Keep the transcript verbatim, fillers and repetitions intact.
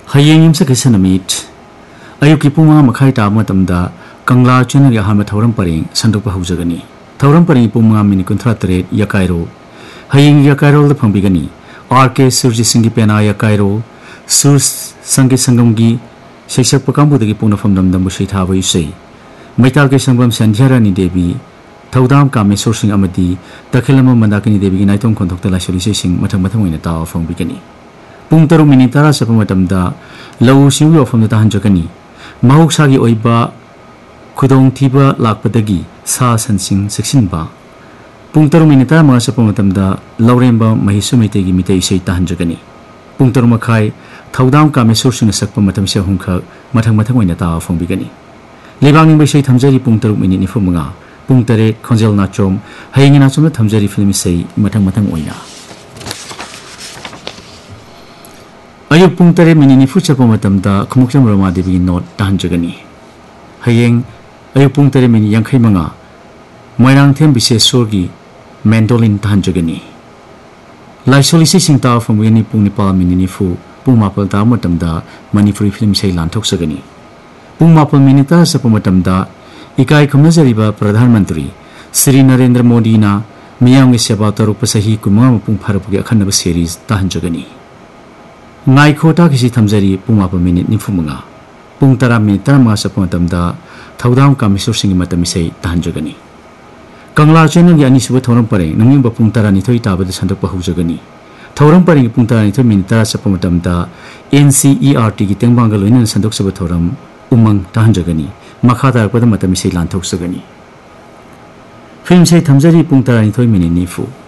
Hayeng imsa kisa namit ayuki puma makai ta matamda Kangla channel ya hama thauram paring sandok pa hujagani thauram paring puma mini kunthra tret yakairo Hayeng yakairo da phangbigani R K Surji Singhi pena yakairo Sur Sangi Sangamgi Shekshak pakambudagi puna famdam dambu sei thawa isei Maital ke sangbam Sandhyarani Devi Thaudam Kameswar Singh amadi Dakhilama Mandakini Devi gi naitong konthokta laisoli sei sing mathang mathang oina tawa phangbigani Pung taru minit tara sapa matamda lau siu yofam da hanjakani mahauksagi oiba khudong thiba lakpadagi sa sansing seksinba pung taru minit tara ma sapa matamda lauremba mahisu meitegi mitei sei ta hanjakani pung taru makhai thaudam Kameswar Singh sakpa matam se humkha mathang mathang oina ta phongbigani lebangning bai sei thamjari pung taru minit nifumanga pung tare khonjel nachom hayeng nachom thamjari film sei mathang mathang oina Ayuk pung tare minini fucha pamatamda khumukjam Rama Devi not tahanjagani Hayeng ayuk pung tare mini yangkhai manga Moirang them Biseshwargi mandolin tahanjagani Laisoli se singta famuyani pung nipal minini fu pung mapal ta matamda Manipuri film sei lanthok sagani pung mapal minita sa pamatamda ikai khumnajariba Pradhan Mantri Sri Narendra Modi na miyang seba taruk pasahi kumanga pung pharapagi akhanaba series tahanjagani Ngai khota kisi thamjari pung mapal minit nifumanga pung tara minit tara ma sa pamatamda Thaudam Kameswar Singh matami sei tahanjagani Kangla channel ya ni suba thoram pareng nanging ba pung tara ni thoi tabada sandok pa hujagani thoram pareng pung tara ni thoi minit tara sa pamatamda N C E R T gi tengbang ga loina sandok suba thoram umang tahanjagani makha tar pada matami sei lanthok sagani film sei thamjari pung tara ni thoi minit ni fu